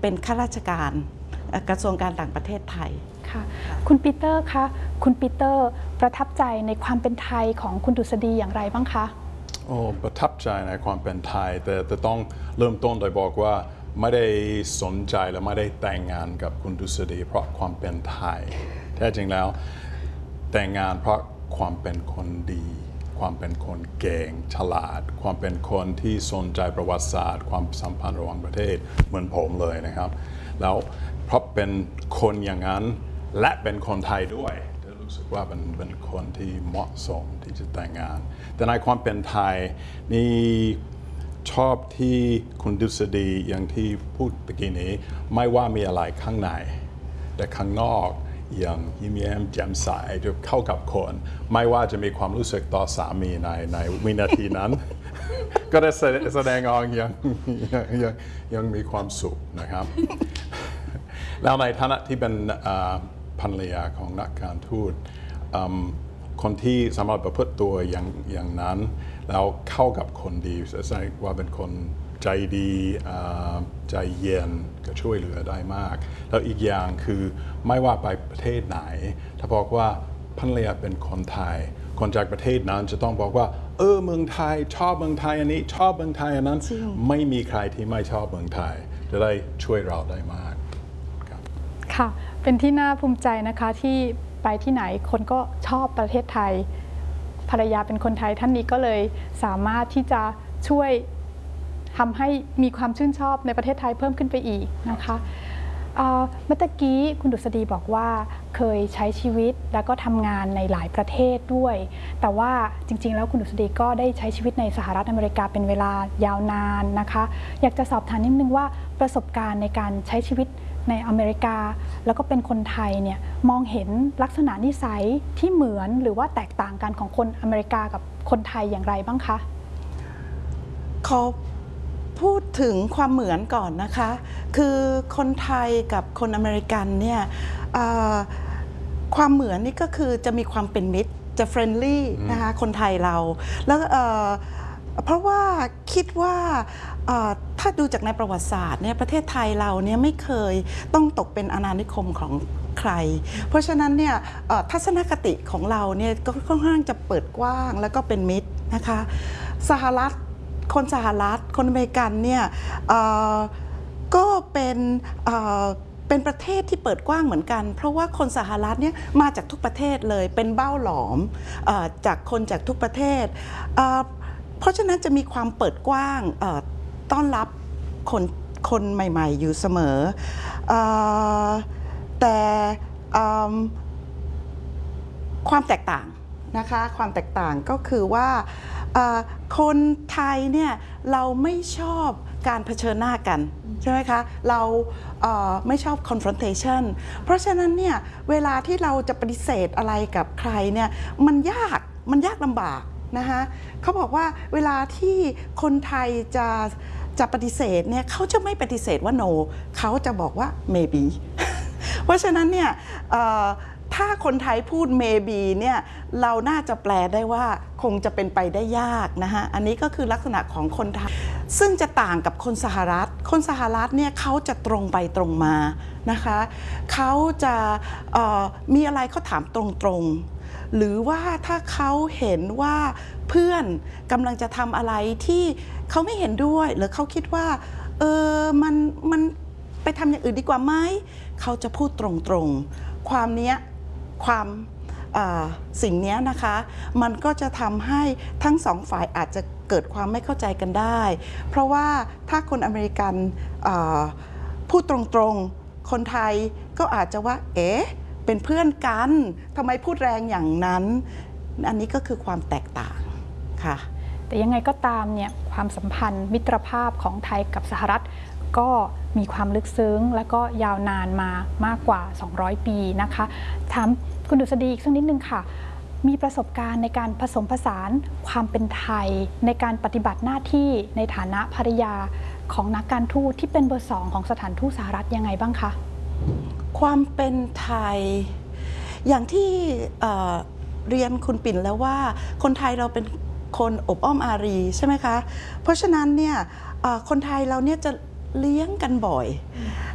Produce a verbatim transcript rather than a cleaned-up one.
เป็นข้าราชการกระทรวงการต่างประเทศไทยค่ะคุณปีเตอร์คะคุณปีเตอร์ประทับใจในความเป็นไทยของคุณดุษฎีอย่างไรบ้างคะโอ้ประทับใจในความเป็นไทยแต่แต่ต้องเริ่มต้นโดยบอกว่าไม่ได้สนใจและไม่ได้แต่งงานกับคุณดุษฎีเพราะความเป็นไทยแท้จริงแล้วแต่งงานเพราะความเป็นคนดีความเป็นคนเก่งฉลาดความเป็นคนที่สนใจประวัติศาสตร์ความสัมพันธ์ระหว่างประเทศเหมือนผมเลยนะครับแล้วเพราะเป็นคนอย่างนั้นและเป็นคนไทยด้วยรู้สึกว่าเป็นเป็นคนที่เหมาะสมที่จะแต่งงานแต่ในความเป็นไทยนี่ชอบที่คุณดุษฎีอย่างที่พูดเมื่อกี้นี้ไม่ว่ามีอะไรข้างในแต่ข้างนอกอย่างยิ้มแย้มแจ่มใสจะเข้ากับคนไม่ว่าจะมีความรู้สึกต่อสามีในในวินาทีนั้น ก็ได้แสดงออกอย่างยังยังมีความสุขนะครับ แล้วในฐานะที่เป็นภรรยาของนักการทูตคนที่สามารถประพฤติตัวอย่างอย่างนั้นแล้วเข้ากับคนดีแสดงว่าเป็นคนใจดีใจเย็นก็ช่วยเหลือได้มากแล้วอีกอย่างคือไม่ว่าไปประเทศไหนถ้าบอกว่าภรรยาเป็นคนไทยคนจากประเทศนั้นจะต้องบอกว่าเออเมืองไทยชอบเมืองไทยอันนี้ชอบเมืองไทยอันนั้นไม่มีใครที่ไม่ชอบเมืองไทยจะได้ช่วยเราได้มากครับค่ะเป็นที่น่าภูมิใจนะคะที่ไปที่ไหนคนก็ชอบประเทศไทยภรรยาเป็นคนไทยท่านนี้ก็เลยสามารถที่จะช่วยทำให้มีความชื่นชอบในประเทศไทยเพิ่มขึ้นไปอีกนะคะเมื่อกี้คุณดุษฎีบอกว่าเคยใช้ชีวิตแล้วก็ทำงานในหลายประเทศด้วยแต่ว่าจริงๆแล้วคุณดุษฎีก็ได้ใช้ชีวิตในสหรัฐอเมริกาเป็นเวลายาวนานนะคะอยากจะสอบถามนิดนึงว่าประสบการณ์ในการใช้ชีวิตในอเมริกาแล้วก็เป็นคนไทยเนี่ยมองเห็นลักษณะนิสัยที่เหมือนหรือว่าแตกต่างกันของคนอเมริกากับคนไทยอย่างไรบ้างคะขอพูดถึงความเหมือนก่อนนะคะคือคนไทยกับคนอเมริกันเนี่ยความเหมือนนี่ก็คือจะมีความเป็นมิตรจะเฟรนลี่นะคะคนไทยเราแล้วเพราะว่าคิดว่าถ้าดูจากในประวัติศาสตร์เนี่ยประเทศไทยเราเนี่ยไม่เคยต้องตกเป็นอาณานิคมของใครเพราะฉะนั้นเนี่ยทัศนคติของเราเนี่ยก็ค่อนข้างจะเปิดกว้างแล้วก็เป็นมิตรนะคะสหรัฐคนสหรัฐคนอเมริกันเนี่ยก็เป็นเป็นประเทศที่เปิดกว้างเหมือนกันเพราะว่าคนสหรัฐเนี่ยมาจากทุกประเทศเลยเป็นเบ้าหลอมจากคนจากทุกประเทศเพราะฉะนั้นจะมีความเปิดกว้างต้อนรับคนคนใหม่ๆอยู่เสมอแต่ความแตกต่างนะคะความแตกต่างก็คือว่าคนไทยเนี่ยเราไม่ชอบการเผชิญหน้ากันใช่ไหมคะเราไม่ชอบ confrontation เพราะฉะนั้นเนี่ยเวลาที่เราจะปฏิเสธอะไรกับใครเนี่ยมันยากมันยากลำบากนะคะเขาบอกว่าเวลาที่คนไทยจะจะปฏิเสธเนี่ยเขาจะไม่ปฏิเสธว่า no เขาจะบอกว่า maybe เพราะฉะนั้นเนี่ยถ้าคนไทยพูด maybe เนี่ยเราน่าจะแปลได้ว่าคงจะเป็นไปได้ยากนะคะอันนี้ก็คือลักษณะของคนไทยซึ่งจะต่างกับคนสหรัฐคนสหรัฐเนี่ยเขาจะตรงไปตรงมานะคะเขาจะมีอะไรเขาถามตรงๆหรือว่าถ้าเขาเห็นว่าเพื่อนกำลังจะทำอะไรที่เขาไม่เห็นด้วยหรือเขาคิดว่าเออมันมันไปทำอย่างอื่นดีกว่าไหมเขาจะพูดตรงๆความเนี้ยความสิ่งนี้นะคะมันก็จะทำให้ทั้งสองฝ่ายอาจจะเกิดความไม่เข้าใจกันได้เพราะว่าถ้าคนอเมริกันพูดตรงๆคนไทยก็อาจจะว่าเอ๊ะเป็นเพื่อนกันทำไมพูดแรงอย่างนั้นอันนี้ก็คือความแตกต่างค่ะแต่ยังไงก็ตามเนี่ยความสัมพันธ์มิตรภาพของไทยกับสหรัฐก็มีความลึกซึ้งและก็ยาวนานมามากกว่าสองร้อยปีนะคะถามคุณดุษฎีอีกสักนิดนึงค่ะมีประสบการณ์ในการผสมผสานความเป็นไทยในการปฏิบัติหน้าที่ในฐานะภรรยาของนักการทูตที่เป็นเบอร์สองของสถานทูตสหรัฐยังไงบ้างคะความเป็นไทยอย่างที่เอ่อเรียนคุณปิ่นแล้วว่าคนไทยเราเป็นคนอบอ้อมอารีใช่ไหมคะเพราะฉะนั้นเนี่ยคนไทยเราเนี่ยจะเลี้ยงกันบ่อย